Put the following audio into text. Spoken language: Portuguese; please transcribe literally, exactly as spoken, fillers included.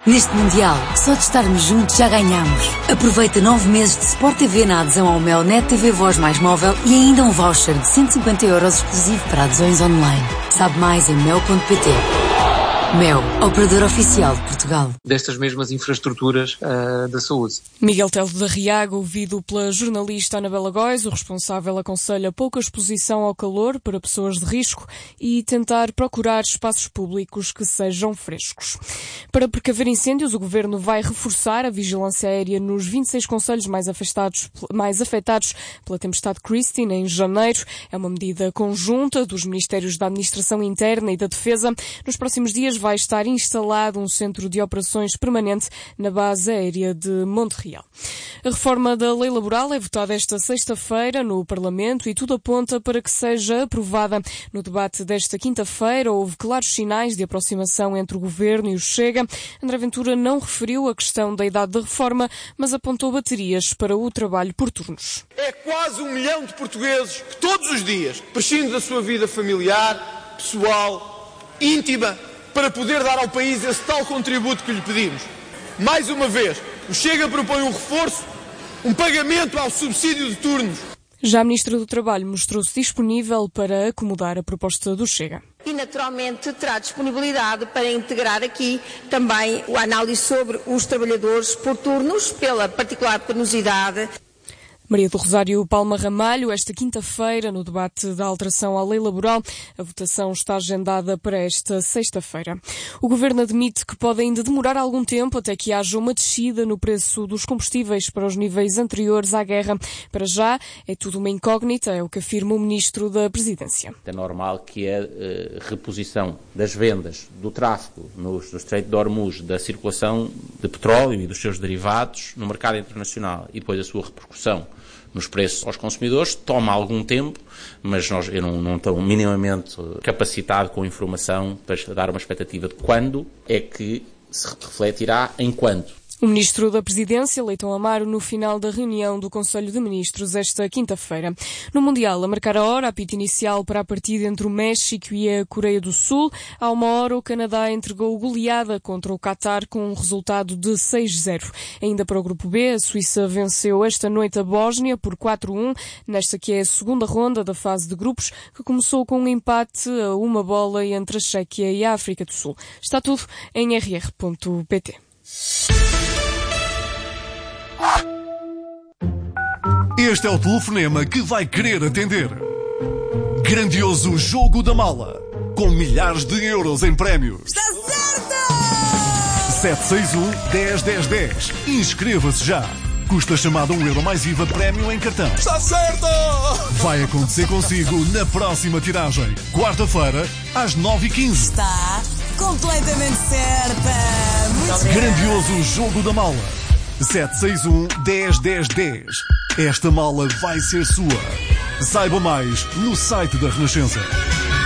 Neste Mundial, só de estarmos juntos já ganhamos. Aproveita nove meses de Sport T V na adesão ao Mel Net T V Voz mais móvel e ainda um voucher de cento e cinquenta euros exclusivo para adesões online. Sabe mais em mel ponto pt. Mel, operador oficial de Portugal. Destas mesmas infraestruturas uh, da saúde. Miguel Telo da Riaga, ouvido pela jornalista Anabela Góis, o responsável aconselha pouca exposição ao calor para pessoas de risco e tentar procurar espaços públicos que sejam frescos. Para precaver incêndios, o Governo vai reforçar a vigilância aérea nos vinte e seis concelhos mais afetados, mais afetados pela tempestade Christine em janeiro. É uma medida conjunta dos Ministérios da Administração Interna e da Defesa. Nos próximos dias vai estar instalado um centro de operações permanente na base aérea de Monte Real. A reforma da lei laboral é votada esta sexta-feira no Parlamento e tudo aponta para que seja aprovada. No debate desta quinta-feira houve claros sinais de aproximação entre o Governo e o Chega. André Ventura não referiu a questão da idade da reforma, mas apontou baterias para o trabalho por turnos. É quase um milhão de portugueses que todos os dias prescindem da sua vida familiar, pessoal, íntima, para poder dar ao país esse tal contributo que lhe pedimos. Mais uma vez, o Chega propõe um reforço, um pagamento ao subsídio de turnos. Já a Ministra do Trabalho mostrou-se disponível para acomodar a proposta do Chega. E, naturalmente, terá disponibilidade para integrar aqui também a análise sobre os trabalhadores por turnos, pela particular penosidade. Maria do Rosário Palma Ramalho, esta quinta-feira, no debate da alteração à lei laboral, a votação está agendada para esta sexta-feira. O Governo admite que pode ainda demorar algum tempo até que haja uma descida no preço dos combustíveis para os níveis anteriores à guerra. Para já, é tudo uma incógnita, é o que afirma o Ministro da Presidência. É normal que a uh, reposição das vendas, do tráfego no, no Estreito de Hormuz, da circulação de petróleo e dos seus derivados no mercado internacional e depois a sua repercussão nos preços aos consumidores, toma algum tempo, mas nós, eu não, não estou minimamente capacitado com informação para dar uma expectativa de quando é que se refletirá em quando. O Ministro da Presidência, Leitão Amaro, no final da reunião do Conselho de Ministros esta quinta-feira. No Mundial, a marcar a hora, apito inicial para a partida entre o México e a Coreia do Sul. Há uma hora, o Canadá entregou goleada contra o Qatar com um resultado de seis a zero. Ainda para o Grupo B, a Suíça venceu esta noite a Bósnia por quatro a um, nesta que é a segunda ronda da fase de grupos, que começou com um empate a uma bola entre a Chequia e a África do Sul. Está tudo em r r ponto p t. Este é o telefonema que vai querer atender. Grandioso Jogo da Mala, com milhares de euros em prémios. Está certo! sete seis um, dez, dez, dez. Inscreva-se já. Custa chamada um euro mais I V A prémio em cartão. Está certo! Vai acontecer consigo na próxima tiragem. Quarta-feira, às nove e quinze. Está completamente certa. Muito Grandioso Jogo da Mala. sete seis um, dez, dez, dez. Esta mala vai ser sua. Saiba mais no site da Renascença.